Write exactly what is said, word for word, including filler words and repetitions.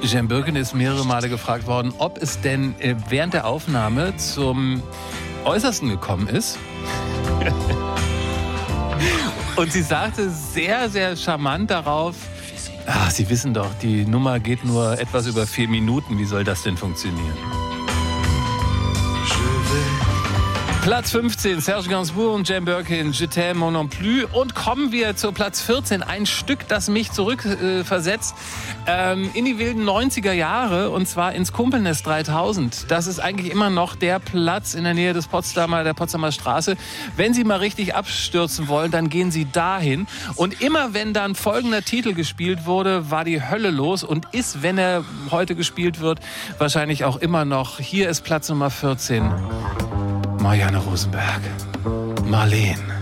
Jem Birkin ist mehrere Male gefragt worden, ob es denn äh, während der Aufnahme zum Äußersten gekommen ist. Und sie sagte sehr, sehr charmant darauf, ach, Sie wissen doch, die Nummer geht nur etwas über vier Minuten. Wie soll das denn funktionieren? Platz fünfzehn, Serge Gainsbourg und Jem Birkin, Je t'aime moi non plus. Und kommen wir zu Platz vierzehn, ein Stück, das mich zurückversetzt äh, ähm, in die wilden neunziger Jahre, und zwar ins Kumpelnest dreitausend. Das ist eigentlich immer noch der Platz in der Nähe des Potsdamer, der Potsdamer Straße. Wenn Sie mal richtig abstürzen wollen, dann gehen Sie dahin. Und immer wenn dann folgender Titel gespielt wurde, war die Hölle los und ist, wenn er heute gespielt wird, wahrscheinlich auch immer noch. Hier ist Platz Nummer vierzehn. Marianne Rosenberg. Marleen.